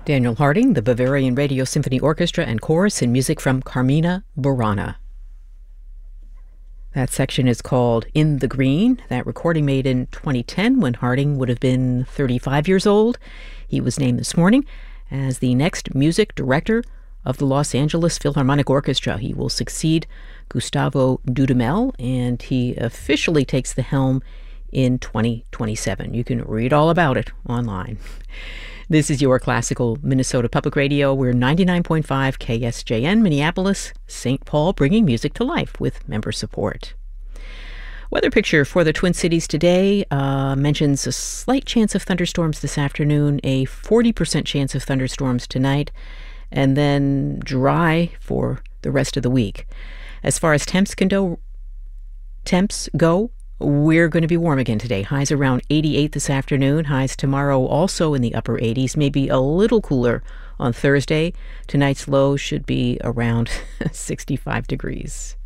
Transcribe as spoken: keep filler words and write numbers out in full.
Daniel Harding, the Bavarian Radio Symphony Orchestra and Chorus, and music from Carmina Burana. That section is called In the Green. That recording made in twenty ten when Harding would have been thirty-five years old. He was named this morning as the next music director of the Los Angeles Philharmonic Orchestra. He will succeed Gustavo Dudamel, and he officially takes the helm in twenty twenty-seven. You can read all about it online. This is your Classical Minnesota Public Radio. We're ninety-nine point five K S J N, Minneapolis, Saint Paul, bringing music to life with member support. Weather picture for the Twin Cities today uh, mentions a slight chance of thunderstorms this afternoon, a forty percent chance of thunderstorms tonight, and then dry for the rest of the week. As far as temps can go, temps go, we're going to be warm again today. Highs around eighty-eight this afternoon. Highs tomorrow also in the upper eighties, maybe a little cooler on Thursday. Tonight's low should be around sixty-five degrees.